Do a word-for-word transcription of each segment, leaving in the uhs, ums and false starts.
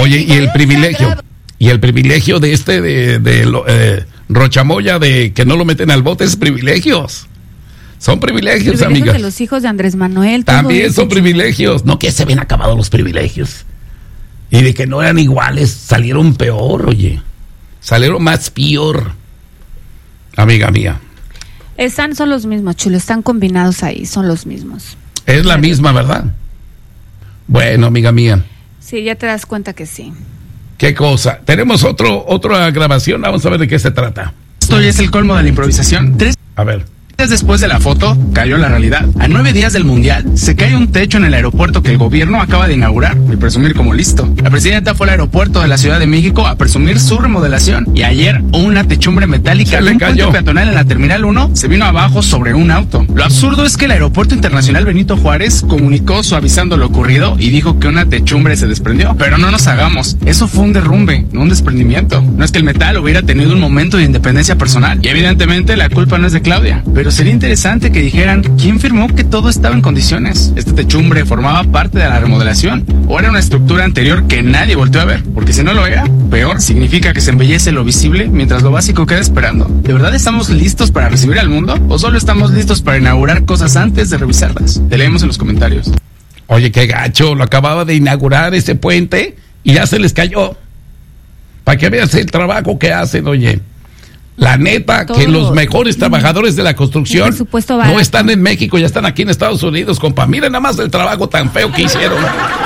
Oye, y el privilegio, y el privilegio de este, de, de lo, eh, Rochamoya, de que no lo meten al bote, es privilegios. Son privilegios, privilegios amigas. de los hijos de Andrés Manuel. También son privilegios. No que se ven acabados los privilegios. Y de que no eran iguales, salieron peor, oye. Salieron más peor. Amiga mía. Están, son los mismos, Chulo, están combinados ahí, son los mismos. Es la misma, ¿verdad? Bueno, amiga mía. Sí, ya te das cuenta que sí. ¿Qué cosa? Tenemos otro, otra grabación, vamos a ver de qué se trata. Esto ya es el colmo de la improvisación. Tres A ver. días después de la foto, cayó la realidad. A nueve días del Mundial, se cae un techo en el aeropuerto que el gobierno acaba de inaugurar y presumir como listo. La presidenta fue al aeropuerto de la Ciudad de México a presumir su remodelación. Y ayer, una techumbre metálica Se le de un cayó. puente peatonal en la Terminal uno se vino abajo sobre un auto. Lo absurdo es que el Aeropuerto Internacional Benito Juárez comunicó suavizando lo ocurrido y dijo que una techumbre se desprendió. Pero no nos hagamos, eso fue un derrumbe, no un desprendimiento. No es que el metal hubiera tenido un momento de independencia personal. Y evidentemente la culpa no es de Claudia. Pero sería interesante que dijeran quién firmó que todo estaba en condiciones. ¿Esta techumbre formaba parte de la remodelación o era una estructura anterior que nadie volteó a ver? Porque si no lo era, peor, significa que se embellece lo visible mientras lo básico queda esperando. ¿De verdad estamos listos para recibir al mundo o solo estamos listos para inaugurar cosas antes de revisarlas? Te leemos en los comentarios. Oye, qué gacho, lo acababa de inaugurar ese puente y ya se les cayó. Para que veas el trabajo que hacen, oye. La neta, Todo. que los mejores trabajadores de la construcción El presupuesto no barato. están en México, ya están aquí en Estados Unidos, compa. Miren nada más el trabajo tan feo que hicieron.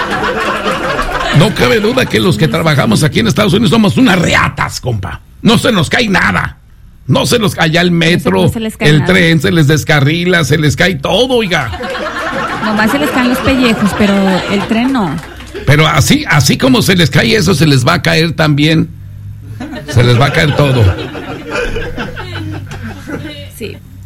No cabe duda que los que trabajamos aquí en Estados Unidos somos unas reatas, compa. No se nos cae nada. No se nos cae el metro, No se les cae el nada. tren, se les descarrila, se les cae todo, oiga. Nomás se les caen los pellejos, pero el tren no. Pero así, así como se les cae eso, se les va a caer también. Se les va a caer todo. Sí.